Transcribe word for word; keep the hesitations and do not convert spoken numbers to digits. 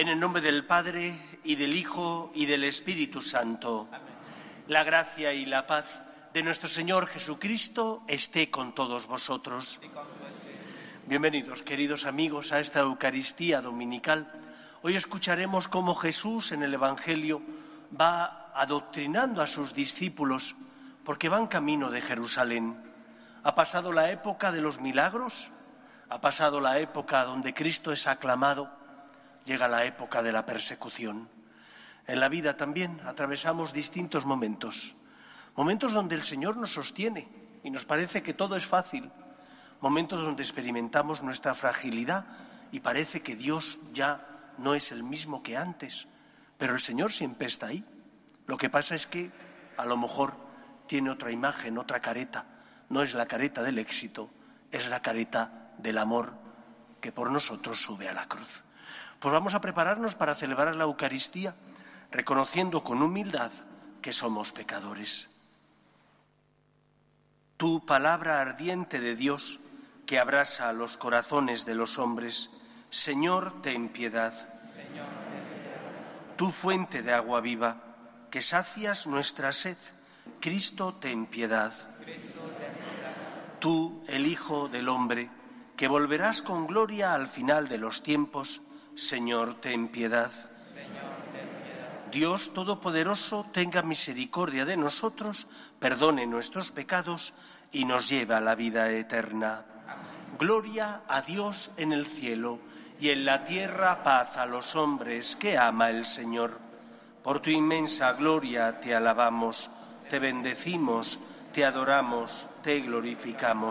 En el nombre del Padre, y del Hijo, y del Espíritu Santo. Amén. La gracia y la paz de nuestro Señor Jesucristo esté con todos vosotros. Bienvenidos, queridos amigos, a esta Eucaristía dominical. Hoy escucharemos cómo Jesús en el Evangelio va adoctrinando a sus discípulos porque van camino de Jerusalén. Ha pasado la época de los milagros, ha pasado la época donde Cristo es aclamado. Llega la época de la persecución. En la vida también atravesamos distintos momentos. Momentos donde el Señor nos sostiene y nos parece que todo es fácil. Momentos donde experimentamos nuestra fragilidad y parece que Dios ya no es el mismo que antes. Pero el Señor siempre está ahí. Lo que pasa es que a lo mejor tiene otra imagen, otra careta. No es la careta del éxito, es la careta del amor que por nosotros sube a la cruz. Pues vamos a prepararnos para celebrar la Eucaristía, reconociendo con humildad que somos pecadores. Tu palabra ardiente de Dios, que abrasa los corazones de los hombres, Señor, ten piedad. Señor, ten piedad. Tu fuente de agua viva, que sacias nuestra sed, Cristo, ten piedad. Cristo, ten piedad. Tú, el Hijo del Hombre, que volverás con gloria al final de los tiempos, Señor, ten piedad. Señor, ten piedad. Dios Todopoderoso, tenga misericordia de nosotros, perdone nuestros pecados y nos lleve a la vida eterna. Amén. Gloria a Dios en el cielo y en la tierra paz a los hombres que ama el Señor. Por tu inmensa gloria te alabamos, te bendecimos, te adoramos, te glorificamos.